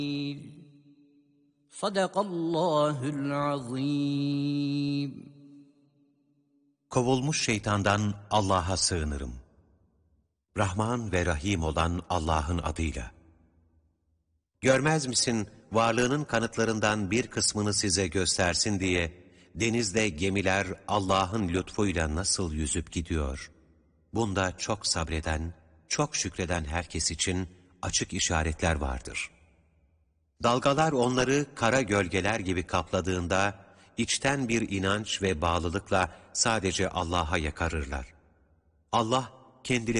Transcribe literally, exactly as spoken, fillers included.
Sadakallahul azim. Kovulmuş şeytandan Allah'a sığınırım. Rahman ve Rahim olan Allah'ın adıyla. Görmez misin, varlığının kanıtlarından bir kısmını size göstersin diye, denizde gemiler Allah'ın lütfuyla nasıl yüzüp gidiyor? Bunda çok sabreden, çok şükreden herkes için açık işaretler vardır. Dalgalar onları kara gölgeler gibi kapladığında, içten bir inanç ve bağlılıkla sadece Allah'a yakarırlar. Allah kendileri